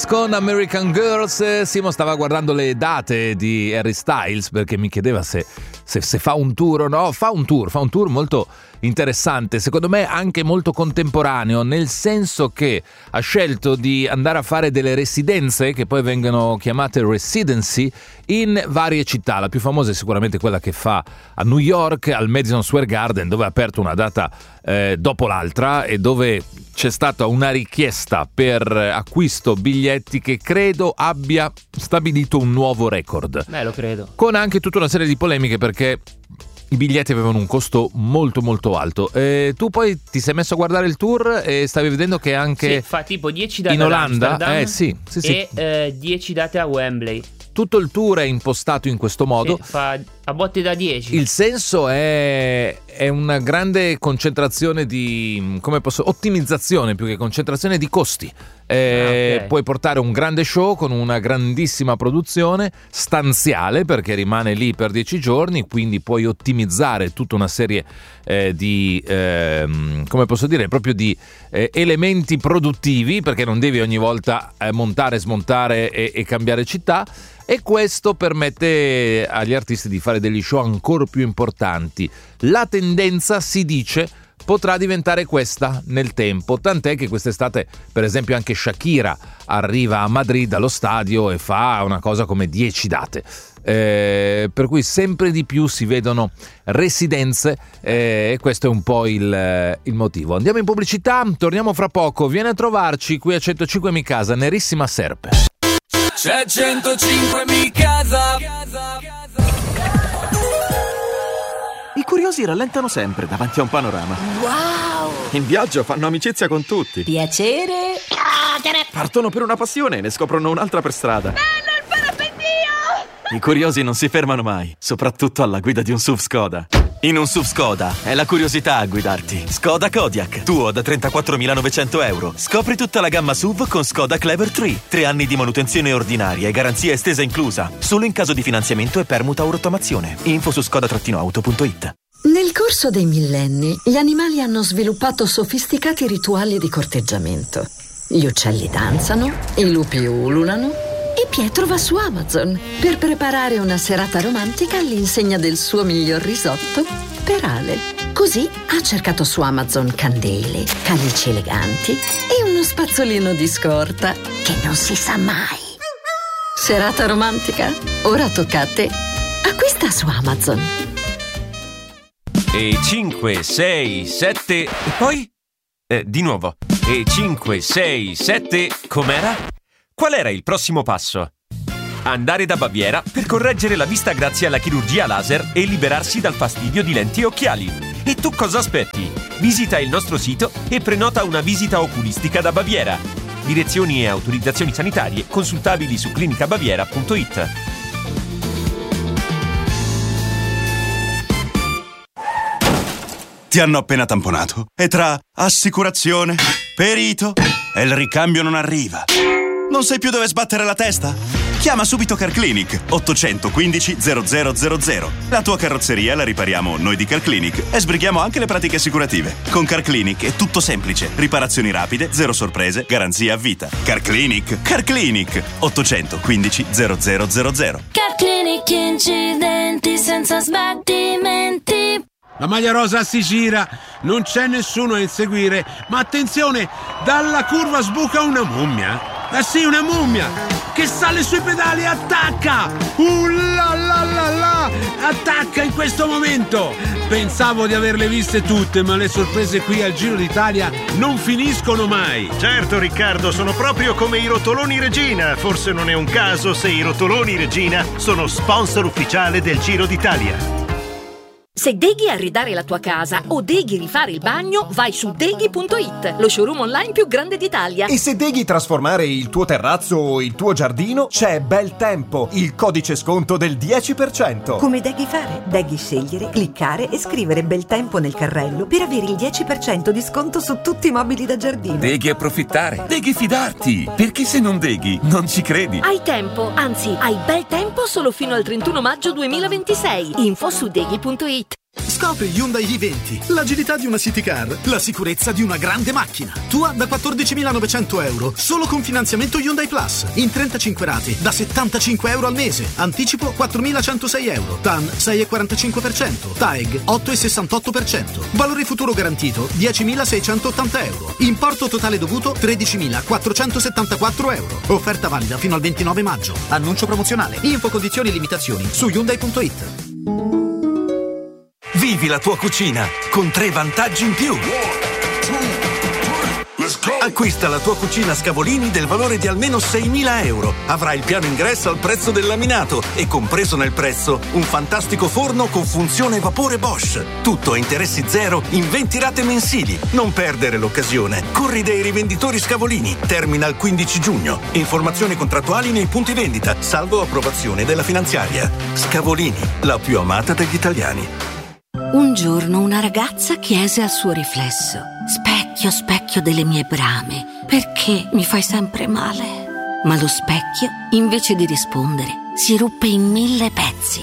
Con American Girls. Simo stava guardando le date di Harry Styles perché mi chiedeva se fa un tour o no. Fa un tour molto interessante, secondo me anche molto contemporaneo, nel senso che ha scelto di andare a fare delle residenze che poi vengono chiamate residency in varie città. La più famosa è sicuramente quella che fa a New York al Madison Square Garden, dove ha aperto una data dopo l'altra e dove c'è stata una richiesta per acquisto biglietti che credo abbia stabilito un nuovo record. Lo credo. Con anche tutta una serie di polemiche perché i biglietti avevano un costo molto molto alto. Tu poi ti sei messo a guardare il tour e stavi vedendo che anche fa tipo 10 date in Olanda sì. E 10 date a Wembley. Tutto il tour è impostato in questo modo. Fa a botte da 10. Il senso è una grande concentrazione di ottimizzazione più che concentrazione di costi. Okay. Puoi portare un grande show con una grandissima produzione stanziale perché rimane lì per 10 giorni, quindi puoi ottimizzare tutta una serie di proprio di elementi produttivi, perché non devi ogni volta montare, smontare e cambiare città. E questo permette agli artisti di fare degli show ancora più importanti. La tendenza, si dice, potrà diventare questa nel tempo, tant'è che quest'estate per esempio anche Shakira arriva a Madrid allo stadio e fa una cosa come 10 date, per cui sempre di più si vedono residenze e questo è un po' il motivo. Andiamo in pubblicità, torniamo fra poco. Viene a trovarci qui a 105 Mi Casa Nerissima Serpe. C'è 105 Mi Casa. I curiosi rallentano sempre davanti a un panorama. Wow! In viaggio fanno amicizia con tutti. Piacere. Partono per una passione e ne scoprono un'altra per strada. Bello il parapendio! I curiosi non si fermano mai, soprattutto alla guida di un SUV Skoda. In un SUV Skoda è la curiosità a guidarti. Skoda Kodiaq, tuo da 34.900 euro. Scopri tutta la gamma SUV con Skoda Clever 3. 3 anni di manutenzione ordinaria e garanzia estesa inclusa. Solo in caso di finanziamento e permuta o rottamazione. Info su skoda-auto.it. Nel corso dei millenni, gli animali hanno sviluppato sofisticati rituali di corteggiamento. Gli uccelli danzano, i lupi ululano e Pietro va su Amazon per preparare una serata romantica all'insegna del suo miglior risotto per Ale. Così ha cercato su Amazon candele, calici eleganti e uno spazzolino di scorta che non si sa mai. Serata romantica? Ora tocca a te. Acquista su Amazon. E 5, 6, 7 e poi? Di nuovo. E 5, 6, 7, com'era? Qual era il prossimo passo? Andare da Baviera per correggere la vista grazie alla chirurgia laser e liberarsi dal fastidio di lenti e occhiali. E tu cosa aspetti? Visita il nostro sito e prenota una visita oculistica da Baviera. Direzioni e autorizzazioni sanitarie consultabili su clinicabaviera.it. Ti hanno appena tamponato e tra assicurazione, perito e il ricambio non arriva. Non sai più dove sbattere la testa? Chiama subito CarClinic 815 0000. La tua carrozzeria la ripariamo noi di CarClinic e sbrighiamo anche le pratiche assicurative. Con CarClinic è tutto semplice. Riparazioni rapide, zero sorprese, garanzia a vita. CarClinic 815 0000. CarClinic, incidenti senza sbattimenti. La maglia rosa si gira, non c'è nessuno a inseguire, ma attenzione, dalla curva sbuca una mummia. Sì, una mummia che sale sui pedali e attacca. La la la la, attacca in questo momento. Pensavo di averle viste tutte, ma le sorprese qui al Giro d'Italia non finiscono mai. Certo Riccardo, sono proprio come i rotoloni Regina. Forse non è un caso se i rotoloni Regina sono sponsor ufficiale del Giro d'Italia. Se deghi arredare la tua casa o deghi rifare il bagno, vai su deghi.it, lo showroom online più grande d'Italia. E se deghi trasformare il tuo terrazzo o il tuo giardino, c'è Bel Tempo, il codice sconto del 10%. Come deghi fare? Deghi scegliere, cliccare e scrivere Bel Tempo nel carrello per avere il 10% di sconto su tutti i mobili da giardino. Deghi approfittare, deghi fidarti, perché se non deghi non ci credi. Hai tempo, anzi hai bel tempo solo fino al 31 maggio 2026. Info su deghi.it. Scopri Hyundai i20, l'agilità di una city car, la sicurezza di una grande macchina. Tua da 14.900 euro, solo con finanziamento Hyundai Plus, in 35 rate, da 75 euro al mese. Anticipo 4.106 euro, TAN 6,45%, TAEG 8,68%. Valore futuro garantito 10.680 euro. Importo totale dovuto 13.474 euro. Offerta valida fino al 29 maggio. Annuncio promozionale. Info, condizioni e limitazioni su Hyundai.it. Vivi la tua cucina con 3 vantaggi in più. Acquista la tua cucina Scavolini del valore di almeno 6.000 euro. Avrai il piano ingresso al prezzo del laminato e compreso nel prezzo un fantastico forno con funzione vapore Bosch. Tutto a interessi zero in 20 rate mensili. Non perdere l'occasione. Corri dai rivenditori Scavolini. Termina il 15 giugno. Informazioni contrattuali nei punti vendita, salvo approvazione della finanziaria. Scavolini, la più amata degli italiani. Un giorno una ragazza chiese al suo riflesso: specchio, specchio delle mie brame, perché mi fai sempre male? Ma lo specchio, invece di rispondere, si ruppe in 1000 pezzi.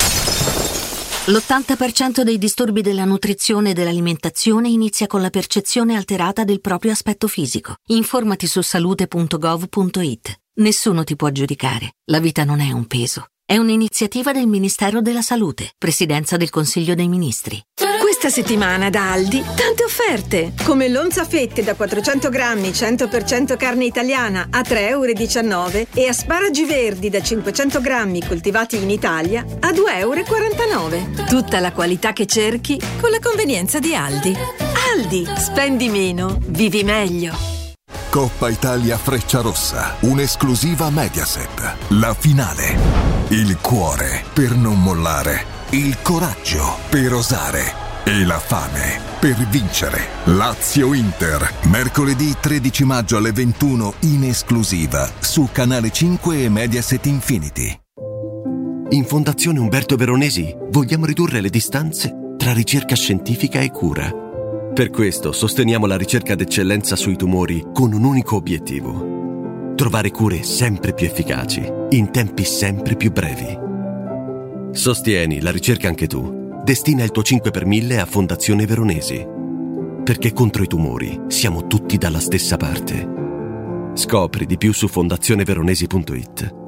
L'80% dei disturbi della nutrizione e dell'alimentazione inizia con la percezione alterata del proprio aspetto fisico. Informati su salute.gov.it. Nessuno ti può giudicare. La vita non è un peso. È un'iniziativa del Ministero della Salute, Presidenza del Consiglio dei Ministri. Questa settimana da Aldi, tante offerte, come l'onza fette da 400 grammi 100% carne italiana a 3,19 euro e asparagi verdi da 500 grammi coltivati in Italia a 2,49 euro. Tutta la qualità che cerchi con la convenienza di Aldi. Aldi, spendi meno, vivi meglio. Coppa Italia Frecciarossa, un'esclusiva Mediaset. La finale. Il cuore per non mollare, il coraggio per osare e la fame per vincere. Lazio-Inter, mercoledì 13 maggio alle 21 in esclusiva su Canale 5 e Mediaset Infinity. In Fondazione Umberto Veronesi vogliamo ridurre le distanze tra ricerca scientifica e cura. Per questo sosteniamo la ricerca d'eccellenza sui tumori con un unico obiettivo: trovare cure sempre più efficaci, in tempi sempre più brevi. Sostieni la ricerca anche tu. Destina il tuo 5 per 1000 a Fondazione Veronesi. Perché contro i tumori siamo tutti dalla stessa parte. Scopri di più su fondazioneveronesi.it.